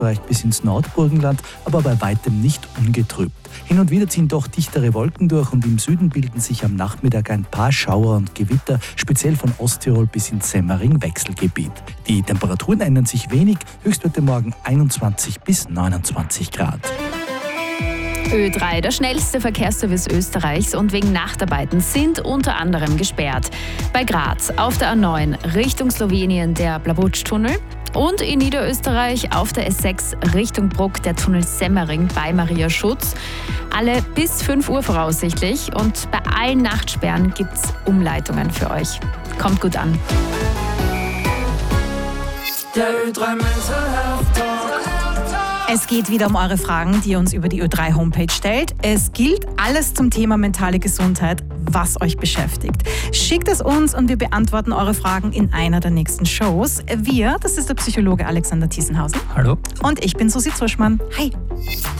Oberösterreich bis ins Nordburgenland, aber bei weitem nicht ungetrübt. Hin und wieder ziehen doch dichtere Wolken durch und im Süden bilden sich am Nachmittag ein paar Schauer und Gewitter, speziell von Osttirol bis ins Semmering-Wechselgebiet. Die Temperaturen ändern sich wenig, Höchstwerte morgen 21 bis 29 Grad. Ö3, der schnellste Verkehrsservice Österreichs, und wegen Nachtarbeiten sind unter anderem gesperrt. Bei Graz auf der A9 Richtung Slowenien der Blabutsch-Tunnel und in Niederösterreich auf der S6 Richtung Bruck der Tunnel Semmering bei Mariaschutz. Alle bis 5 Uhr voraussichtlich, und bei allen Nachtsperren gibt es Umleitungen für euch. Kommt gut an. Der Ö3 Mental Health Talk. Es geht wieder um eure Fragen, die ihr uns über die Ö3 Homepage stellt. Es gilt alles zum Thema mentale Gesundheit, was euch beschäftigt. Schickt es uns und wir beantworten eure Fragen in einer der nächsten Shows. Wir, das ist der Psychologe Alexander Thiesenhausen. Hallo. Und ich bin Susi Zuschmann. Hi.